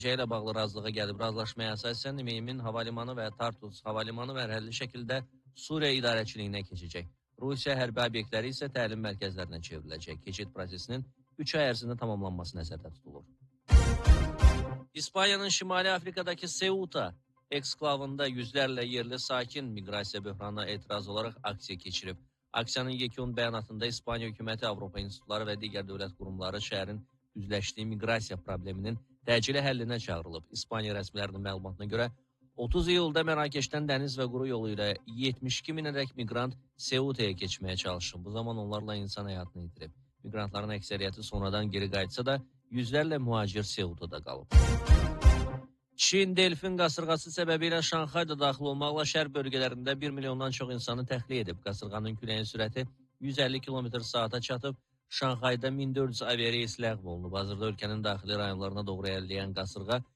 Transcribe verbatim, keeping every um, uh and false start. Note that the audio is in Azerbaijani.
ilə bağlı razılığa gəlib. Razılaşmaya əsasən Meymin hava limanı və Tartus hava limanı mərhələli şəkildə Suriya idarəçiliyinə keçəcək. Rusiya hərbi obyektləri isə təlim mərkəzlərinə çevriləcək. Keçid prosesinin üç ay ərzində tamamlanması nəzərdə tutulur. İspaniyanın Şimali Afrikadakı Ceuta eksklavında yüzlərlə yerli sakin miqrasiya böhranına etiraz olaraq aksiya keçirib. Aksiyanın yekun bəyanatında İspaniya hökuməti, Avropa institutları və digər dövlət qurumları şəhərin üzləşdiyi miqrasiya probleminin təcili həllinə çağırılıb. İspaniya rəsmilərinin məlumatına görə otuz iyulda Mərakeşdən dəniz və quru yolu ilə yetmiş iki minədək miqrant Ceuta'ya keçməyə çalışıb. Bu zaman onlarla insan həyatını itirib. Miqrantların əksəriyyəti sonradan geri qayıtsa da yüzlərlə mühacir Ceuta'da qalıb. Çin delfin qasırğası səbəbilə Şanxayda daxil olmaqla şərq bölgələrində bir milyondan çox insanı təxliyə edib. Qasırğanın küləyin sürəti yüz əlli kilometr saata çatıb. Şanxayda min dörd yüz aviareys ləğv olunub. Hazırda ölkənin daxili rayonlarına doğru əliləyən qasırğa